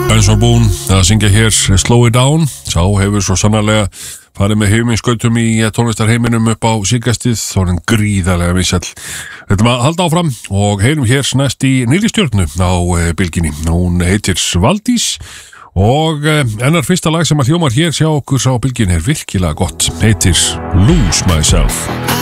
Benson Boone að syngja hér Slow It Down. Sá hefur svo sannarlega farið með heiminsskautum í tónlistarheiminum upp á síðkastið, þórin gríðarlega vinsæll. Við ætlum að halda áfram og heyrum hér næst í nýrri stjörnu á bylginni. Hún heitir Valdís og hennar fyrsta lag sem að hljómar hér sjá okkur á bylginni er virkilega gott. Heitir Lose Myself.